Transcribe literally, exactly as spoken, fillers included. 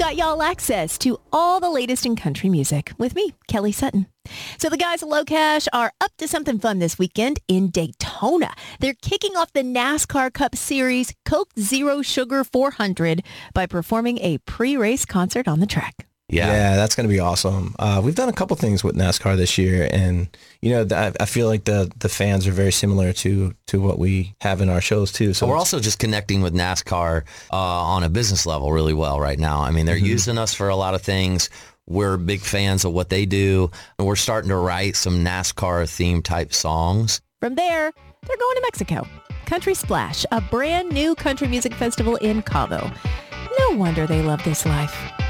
got y'all access to all the latest in country music with me, Kelly Sutton. So the guys at LoCash are up to something fun this weekend in Daytona. They're kicking off the NASCAR Cup Series Coke Zero Sugar four hundred by performing a pre-race concert on the track. Yeah. yeah, that's going to be awesome. Uh, we've done a couple things with NASCAR this year, and you know, th- I feel like the the fans are very similar to to what we have in our shows too. So we're also just connecting with NASCAR uh, on a business level really well right now. I mean, they're mm-hmm. using us for a lot of things. We're big fans of what they do, and we're starting to write some NASCAR theme type songs. From there, they're going to Mexico. Country Splash, a brand new country music festival in Cabo. No wonder they love this life.